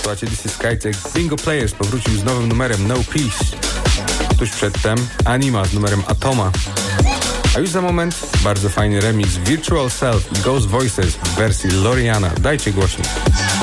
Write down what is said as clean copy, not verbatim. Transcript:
Słuchajcie, This is Skytek. Bingo Players powrócił z nowym numerem No Peace. Tuż przedtem Anima z numerem Atoma. A już za moment bardzo fajny remix Virtual Self i Ghost Voices w wersji Loriana. Dajcie głośniej.